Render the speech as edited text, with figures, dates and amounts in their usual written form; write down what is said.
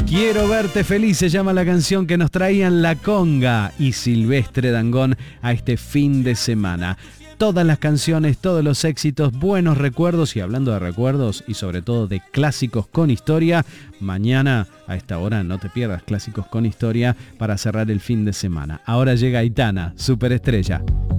Quiero verte feliz, se llama la canción que nos traían La Conga y Silvestre Dangond a este fin de semana. Todas las canciones, todos los éxitos, buenos recuerdos, y hablando de recuerdos y sobre todo de clásicos con historia, mañana a esta hora no te pierdas Clásicos con Historia para cerrar el fin de semana. Ahora llega Aitana, superestrella.